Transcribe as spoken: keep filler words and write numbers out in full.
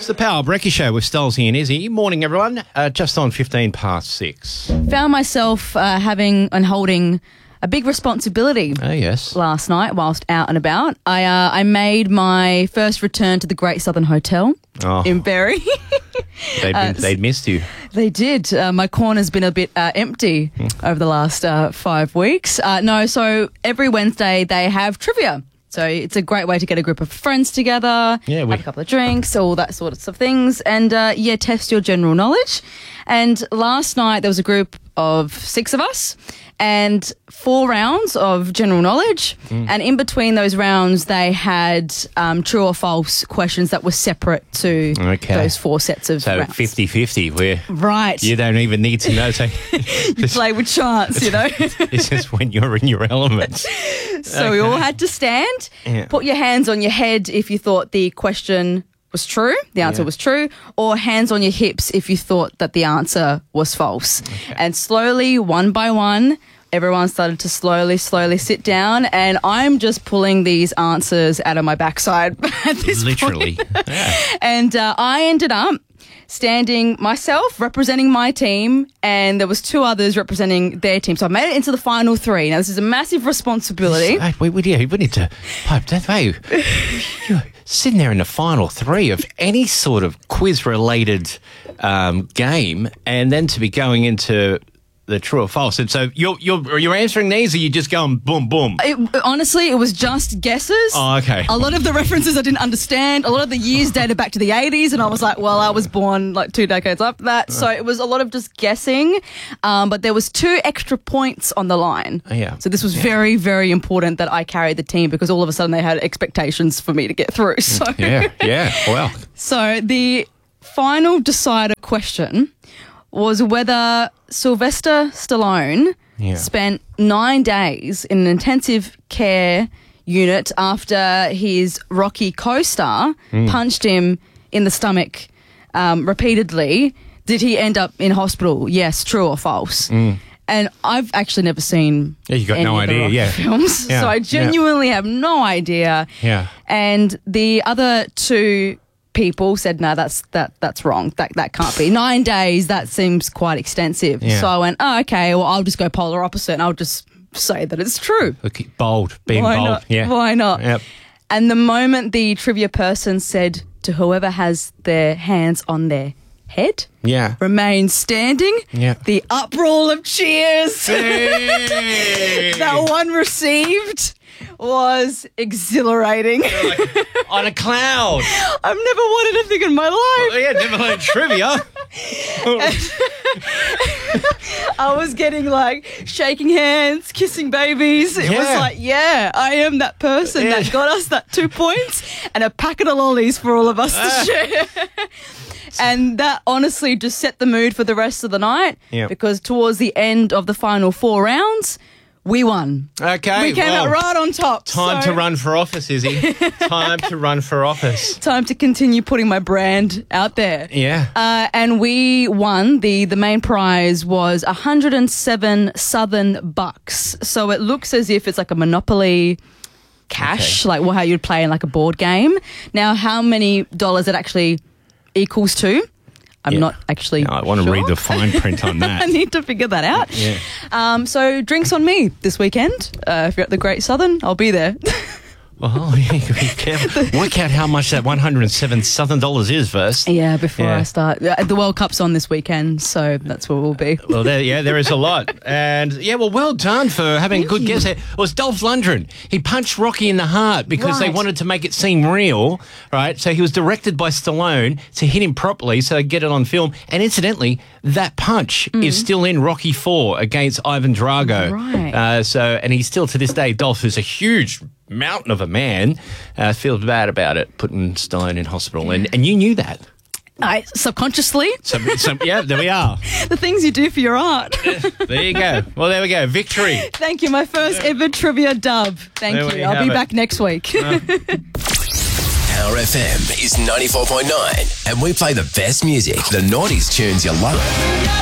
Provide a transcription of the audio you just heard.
the Power Brekkie Show with Stolzy and Izzy. Morning, everyone. Uh, just on fifteen past six. Found myself uh, having and holding a big responsibility Oh, yes. last night whilst out and about. I uh, I made my first return to the Great Southern Hotel Oh. in Berry. They'd, Uh, been, they'd missed you. They did. Uh, my corner's been a bit uh, empty over the last uh, five weeks. Uh, no, so every Wednesday they have trivia. So it's a great way to get a group of friends together, Yeah, we- have a couple of drinks, all that sorts of things, and uh, yeah, test your general knowledge. And last night there was a group of six of us and four rounds of general knowledge. Mm. And in between those rounds, they had um, true or false questions that were separate to Okay. those four sets of So rounds. fifty-fifty, where Right. you don't even need to know. So You play with chance, you know. this is when you're in your elements. So we all had to stand, Yeah. put your hands on your head if you thought the question was true, the answer Yeah. was true, or hands on your hips if you thought that the answer was false. And slowly, one by one, everyone started to slowly, slowly sit down, and I'm just pulling these answers out of my backside at this Literally. point. Yeah. And uh, I ended up standing myself, representing my team, and there was two others representing their team. So I made it into the final three. Now, this is a massive responsibility. Hey, we, we, yeah, we need to pipe that way. You're sitting there in the final three of any sort of quiz-related um, game, and then to be going into the true or false. And so you're you're you're answering these, or you just going boom boom? It, honestly, it was just guesses. Oh, okay. A lot of the references I didn't understand. A lot of the years dated back to the eighties, and I was like, well, I was born like two decades after that. So it was a lot of just guessing. Um, but there was two extra points on the line. Oh, yeah. So this was very, very important that I carried the team because all of a sudden they had expectations for me to get through. So, Yeah, yeah. Well, so the final decider question was whether Sylvester Stallone Yeah. spent nine days in an intensive care unit after his Rocky co-star Mm. punched him in the stomach um, repeatedly. Did he end up in hospital? Yes, true or false? And I've actually never seen Yeah, you got any no of the idea, Rocky yeah. films, Yeah, so I yeah. genuinely have no idea. Yeah. And the other two people said, no, that's that that's wrong. That that can't be. Nine days, that seems quite extensive. Yeah. So I went, oh, okay, well, I'll just go polar opposite and I'll just say that it's true. look, bold, being Why bold. not? Yeah. Why not? Yep. And the moment the trivia person said to whoever has their hands on their head, Yeah. remain standing, Yeah. the uproar of cheers Hey! that one received was exhilarating. On a cloud. I've never won anything in my life. Oh, yeah, never learned trivia. I was getting like shaking hands, kissing babies. It was Yeah. like, yeah, I am that person Yeah. that got us that two points and a packet of lollies for all of us Ah. to share. And that honestly just set the mood for the rest of the night Yeah. because towards the end of the final four rounds, we won. Okay. We came well, out right on top. Time so to run for office, Izzy. Time to run for office. Time to continue putting my brand out there. Yeah. Uh, and we won. The, the main prize was one hundred seven Southern bucks. So it looks as if it's like a Monopoly cash, Okay. like well, how you'd play in like a board game. Now, how many dollars it actually equals to, I'm Yeah. not actually I want to sure. read the fine print on I that. need to figure that out. Yeah. Um, so drinks on me this weekend. Uh, if you're at the Great Southern, I'll be there. Oh, yeah. you can work out how much that one hundred seven Southern dollars is first. Yeah, before Yeah. I start. Uh, The World Cup's on this weekend, so that's where we'll be. Well, there, yeah, there is a lot. And, yeah, well, well done for having a good guess there. It was Dolph Lundgren. He punched Rocky in the heart because they Right. wanted to make it seem real, right? So he was directed by Stallone to hit him properly so they get it on film. And incidentally, that punch is still in Rocky four against Ivan Drago. Right. Uh, so, and he's still, to this day, Dolph, who's a huge mountain of a man, uh, feels bad about it, putting Stallone in hospital. And, and you knew that. I subconsciously, So, so, yeah, there we are. the things you do for your art. There you go. Well, there we go. Victory. Thank you, my first ever trivia dub. Thank There you. we I'll have be it. back next week. Power F M is ninety-four point nine, and we play the best music, the noughties tunes you love.